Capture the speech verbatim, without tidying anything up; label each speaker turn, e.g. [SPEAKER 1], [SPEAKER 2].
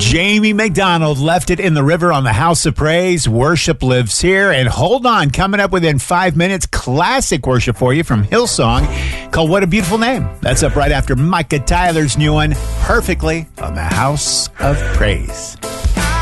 [SPEAKER 1] Jamie McDonald left it in the river on the House of Praise. Worship lives here. And hold on, coming up within five minutes, classic worship for you from Hillsong called What a Beautiful Name. That's up right after Micah Tyler's new one, Perfectly on the House of Praise.